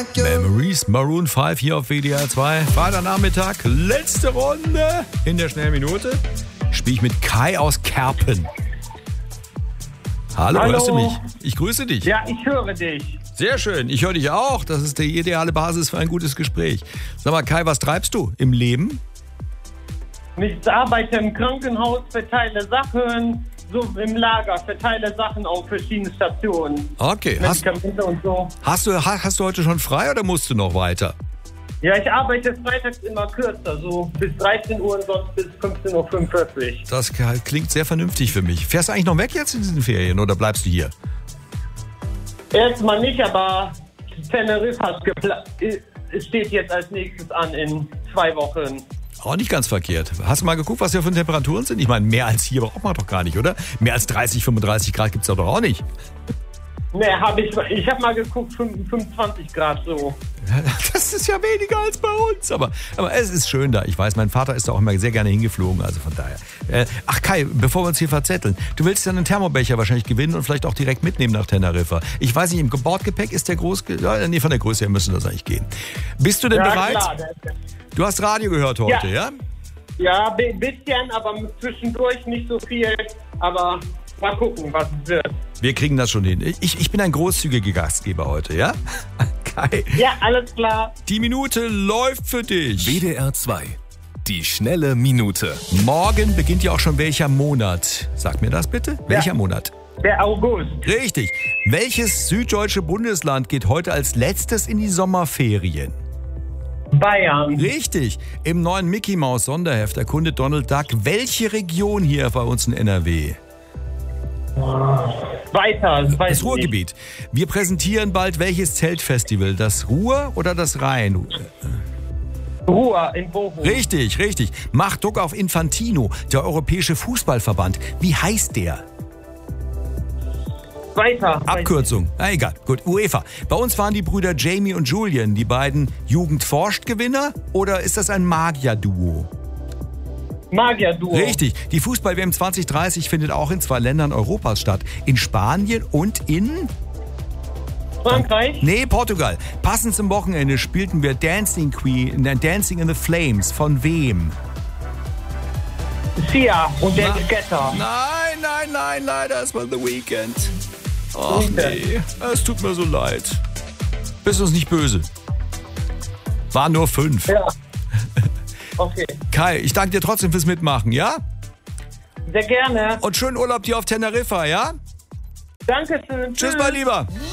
Memories, Maroon 5 hier auf WDR 2. Freitagnachmittag, letzte Runde in der schnellen Minute. Spiele ich mit Kai aus Kerpen. Hallo, hörst du mich? Ich grüße dich. Ja, ich höre dich. Sehr schön, ich höre dich auch. Das ist die ideale Basis für ein gutes Gespräch. Sag mal, Kai, was treibst du im Leben? Ich arbeite im Krankenhaus, verteile Sachen, so im Lager, verteile Sachen auf verschiedene Stationen. Okay, Medikamente und so. Hast du heute schon frei oder musst du noch weiter? Ja, ich arbeite freitags immer kürzer, so bis 13 Uhr und sonst bis 15.45 Uhr. Das klingt sehr vernünftig für mich. Fährst du eigentlich noch weg jetzt in diesen Ferien oder bleibst du hier? Erstmal nicht, aber Teneriffa steht jetzt als nächstes an in 2 Wochen. Auch nicht ganz verkehrt. Hast du mal geguckt, was hier für Temperaturen sind? Ich meine, mehr als hier braucht man doch gar nicht, oder? Mehr als 30, 35 Grad gibt es doch auch nicht. Nee, ich habe mal geguckt, 25 Grad so. Das ist ja weniger als bei uns. Aber es ist schön da. Ich weiß, mein Vater ist da auch immer sehr gerne hingeflogen. Also von daher. Ach Kai, bevor wir uns hier verzetteln. Du willst ja einen Thermobecher wahrscheinlich gewinnen und vielleicht auch direkt mitnehmen nach Teneriffa. Ich weiß nicht, im Bordgepäck ist der groß... Nee, von der Größe her müssen das eigentlich gehen. Bist du denn bereit? Klar, du hast Radio gehört heute, ja? Ja, ein bisschen, aber zwischendurch nicht so viel. Aber mal gucken, was es wird. Wir kriegen das schon hin. Ich bin ein großzügiger Gastgeber heute, ja? Kai. Ja, alles klar. Die Minute läuft für dich. WDR 2. Die schnelle Minute. Morgen beginnt ja auch schon welcher Monat? Sag mir das bitte. Welcher Monat? Der August. Richtig. Welches süddeutsche Bundesland geht heute als letztes in die Sommerferien? Bayern. Richtig. Im neuen Mickey Mouse Sonderheft erkundet Donald Duck welche Region hier bei uns in NRW? Weiter. Das Ruhrgebiet. Wir präsentieren bald welches Zeltfestival? Das Ruhr oder das Rhein? Ruhr in Bochum. Richtig. Macht Druck auf Infantino, der Europäische Fußballverband. Wie heißt der? Weiter. Abkürzung. Na egal. Gut. UEFA. Bei uns waren die Brüder Jamie und Julian die beiden Jugend-Forscht-Gewinner oder ist das ein Magier-Duo? Magier-Duo. Richtig. Die Fußball-WM 2030 findet auch in 2 Ländern Europas statt. In Spanien und in... Frankreich? Nee, Portugal. Passend zum Wochenende spielten wir Dancing in the Flames. Von wem? Sia und David Guetta. Nein, leider, es war The Weeknd. Ach nee, es tut mir so leid. Bist uns nicht böse. War nur 5. Ja. Okay. Kai, ich danke dir trotzdem fürs Mitmachen, ja? Sehr gerne. Und schönen Urlaub dir auf Teneriffa, ja? Dankeschön. Tschüss, mein Lieber.